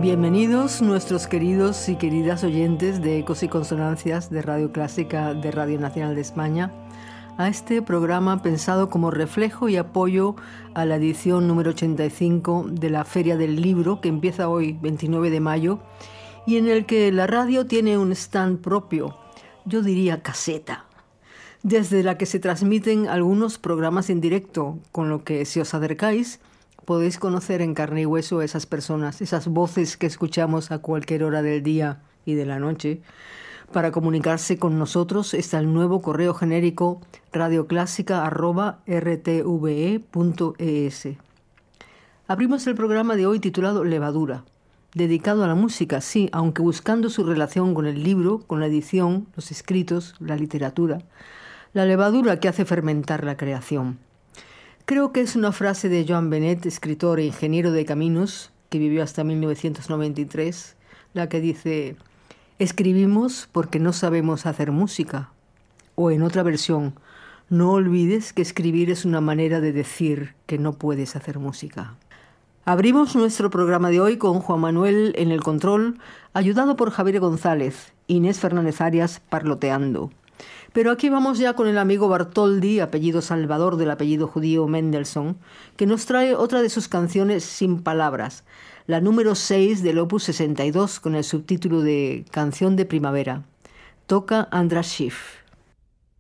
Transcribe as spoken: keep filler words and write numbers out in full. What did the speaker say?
Bienvenidos nuestros queridos y queridas oyentes de Ecos y Consonancias de Radio Clásica de Radio Nacional de España a este programa pensado como reflejo y apoyo a la edición número ochenta y cinco de la Feria del Libro, que empieza hoy, veintinueve de mayo, y en el que la radio tiene un stand propio, yo diría caseta, desde la que se transmiten algunos programas en directo, con lo que si os acercáis podéis conocer en carne y hueso a esas personas, esas voces que escuchamos a cualquier hora del día y de la noche. Para comunicarse con nosotros está el nuevo correo genérico radioclásica arroba r t v e punto e s. Abrimos el programa de hoy titulado Levadura, dedicado a la música, sí, aunque buscando su relación con el libro, con la edición, los escritos, la literatura. La levadura que hace fermentar la creación. Creo que es una frase de Joan Benet, escritor e ingeniero de caminos, que vivió hasta mil novecientos noventa y tres, la que dice: escribimos porque no sabemos hacer música. O en otra versión, no olvides que escribir es una manera de decir que no puedes hacer música. Abrimos nuestro programa de hoy con Juan Manuel en el control, ayudado por Javier González, Inés Fernández Arias parloteando. Pero aquí vamos ya con el amigo Bartoldi, apellido Salvador del apellido judío Mendelssohn, que nos trae otra de sus canciones sin palabras, la número seis del opus sesenta y dos con el subtítulo de Canción de Primavera. Toca András Schiff.